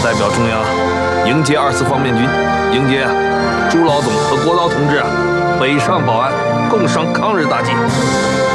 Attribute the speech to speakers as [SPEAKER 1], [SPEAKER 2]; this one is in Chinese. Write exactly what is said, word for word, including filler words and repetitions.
[SPEAKER 1] 代表中央迎接二次方面军，迎接朱老总和国老同志啊北上保安，共商抗日大计。